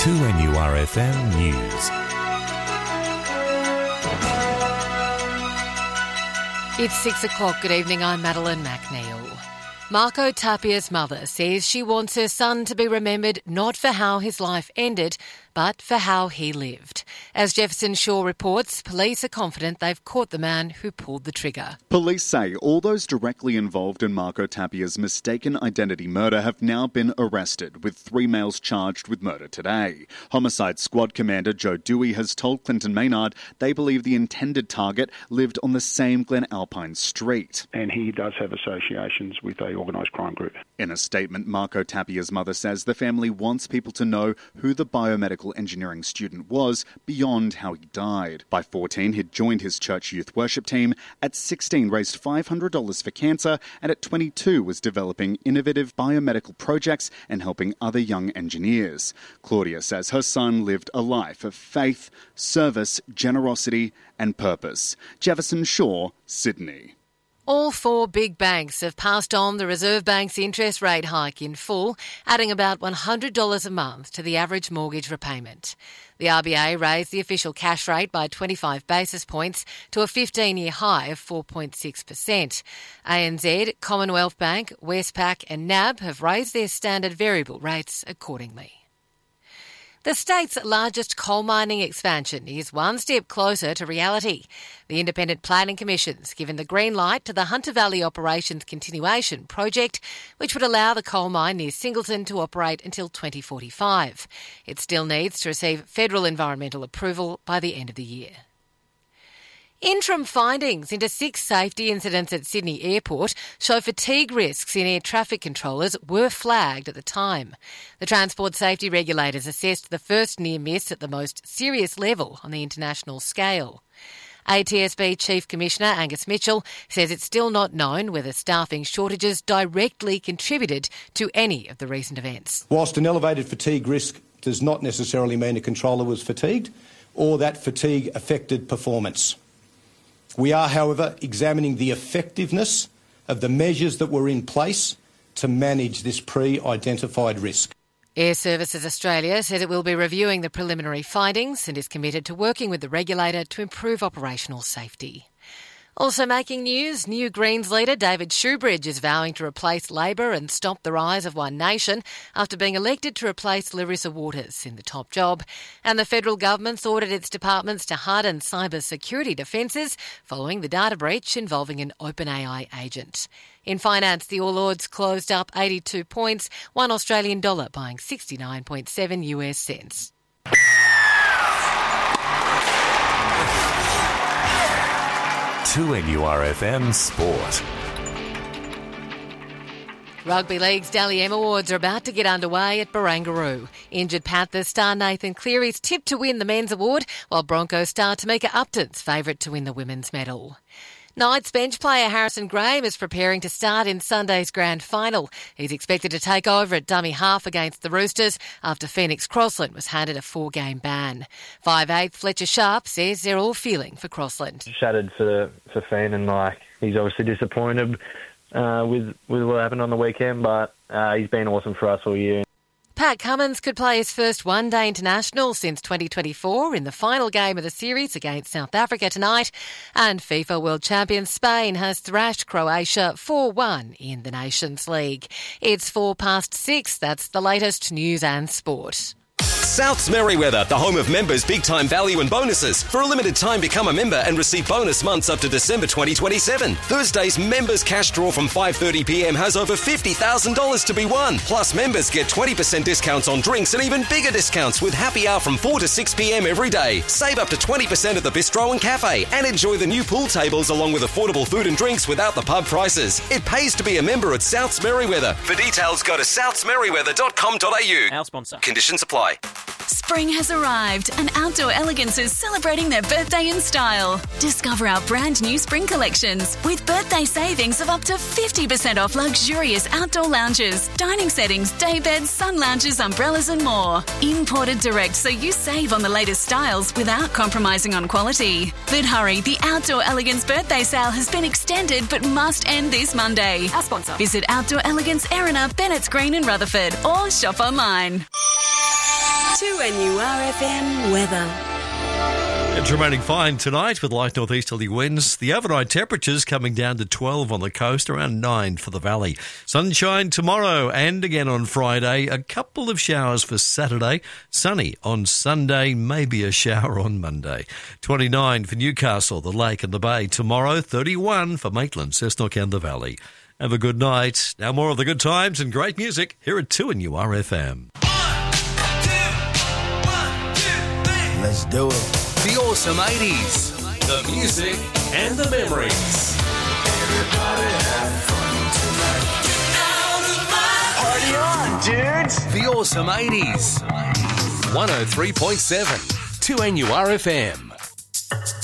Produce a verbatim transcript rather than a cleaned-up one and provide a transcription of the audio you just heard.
two N U R F M News. It's six o'clock. Good evening, I'm Madeline McNeil. Marco Tapia's mother says she wants her son to be remembered not for how his life ended, but for how he lived. As Jefferson Shaw reports, police are confident they've caught the man who pulled the trigger. Police say all those directly involved in Marco Tapia's mistaken identity murder have now been arrested, with three males charged with murder today. Homicide Squad Commander Joe Dewey has told Clinton Maynard they believe the intended target lived on the same Glen Alpine street. And he does have associations with a organised crime group. In a statement, Marco Tapia's mother says the family wants people to know who the biomedical engineering student was beyond how he died. By fourteen, he'd joined his church youth worship team. At sixteen, raised five hundred dollars for cancer, and at twenty-two was developing innovative biomedical projects and helping other young engineers. Claudia says her son lived a life of faith, service, generosity and purpose. Jefferson Shaw, Sydney. All four big banks have passed on the Reserve Bank's interest rate hike in full, adding about one hundred dollars a month to the average mortgage repayment. The R B A raised the official cash rate by twenty-five basis points to a fifteen-year high of four point six percent. A N Z, Commonwealth Bank, Westpac and N A B have raised their standard variable rates accordingly. The state's largest coal mining expansion is one step closer to reality. The Independent Planning Commission's given the green light to the Hunter Valley Operations Continuation project, which would allow the coal mine near Singleton to operate until twenty forty-five. It still needs to receive federal environmental approval by the end of the year. Interim findings into six safety incidents at Sydney Airport show fatigue risks in air traffic controllers were flagged at the time. The transport safety regulators assessed the first near miss at the most serious level on the international scale. A T S B Chief Commissioner Angus Mitchell says it's still not known whether staffing shortages directly contributed to any of the recent events. Whilst an elevated fatigue risk does not necessarily mean a controller was fatigued or that fatigue affected performance. We are, however, examining the effectiveness of the measures that were in place to manage this pre-identified risk. Air Services Australia says it will be reviewing the preliminary findings and is committed to working with the regulator to improve operational safety. Also making news, New Greens leader David Shoebridge is vowing to replace Labor and stop the rise of One Nation after being elected to replace Larissa Waters in the top job. And the federal government's ordered its departments to harden cyber security defences following the data breach involving an OpenAI agent. In finance, the All Ords closed up eighty-two points, one Australian dollar buying sixty-nine point seven US cents. two N U R F M Sport. Rugby League's Dally M Awards are about to get underway at Barangaroo. Injured Panthers star Nathan Cleary's tipped to win the men's award, while Broncos star Tamika Upton's favourite to win the women's medal. Knights bench player Harrison Graham is preparing to start in Sunday's grand final. He's expected to take over at dummy half against the Roosters after Phoenix Crossland was handed a four-game ban. five eighth Fletcher Sharp says they're all feeling for Crossland. Shattered for the, for Phoen, and like he's obviously disappointed uh, with with what happened on the weekend, but uh, he's been awesome for us all year. Pat Cummins could play his first one-day international since twenty twenty-four in the final game of the series against South Africa tonight. And FIFA World Champion Spain has thrashed Croatia four one in the Nations League. It's four past six. That's the latest news and sport. Souths Merriweather, the home of members' big-time value and bonuses. For a limited time, become a member and receive bonus months up to December twenty twenty-seven. Thursday's members' cash draw from five thirty p m has over fifty thousand dollars to be won. Plus, members get twenty percent discounts on drinks and even bigger discounts with happy hour from four to six p m every day. Save up to twenty percent at the bistro and cafe and enjoy the new pool tables along with affordable food and drinks without the pub prices. It pays to be a member at Souths Merriweather. For details, go to souths merriweather dot com dot a u. Our sponsor. Conditions apply. Spring has arrived and Outdoor Elegance is celebrating their birthday in style. Discover our brand new spring collections with birthday savings of up to fifty percent off luxurious outdoor lounges, dining settings, day beds, sun lounges, umbrellas and more. Imported direct so you save on the latest styles without compromising on quality. But hurry, the Outdoor Elegance birthday sale has been extended but must end this Monday. Our sponsor. Visit Outdoor Elegance, Erina, Bennett's Green and Rutherford or shop online. two N U R F M weather. It's remaining fine tonight with light northeasterly winds. The overnight temperatures coming down to twelve on the coast, around nine for the valley. Sunshine tomorrow and again on Friday. A couple of showers for Saturday. Sunny on Sunday, maybe a shower on Monday. twenty-nine for Newcastle, the Lake and the Bay. Tomorrow, thirty-one for Maitland, Cessnock and the Valley. Have a good night. Now more of the good times and great music here at two N U R F M. One, two, one, two, three. Let's do it. The awesome eighties, the music and the memories. Everybody have fun tonight. Get out of my party on, dudes. The awesome eighties. one oh three point seven, two N U R F M.